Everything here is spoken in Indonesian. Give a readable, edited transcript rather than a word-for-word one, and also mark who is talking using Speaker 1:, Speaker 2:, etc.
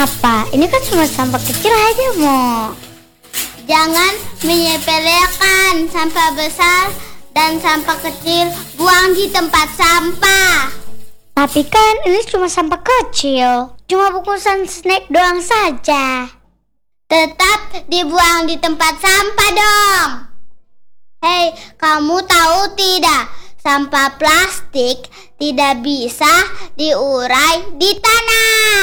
Speaker 1: Kenapa? Ini kan cuma sampah kecil aja, Mo.
Speaker 2: Jangan menyepelekan sampah besar dan sampah kecil, buang di tempat sampah.
Speaker 1: Tapi kan ini cuma sampah kecil. Cuma bungkusan snack doang saja.
Speaker 2: Tetap dibuang di tempat sampah dong. Hei, kamu tahu tidak? Sampah plastik tidak bisa diurai di tanah.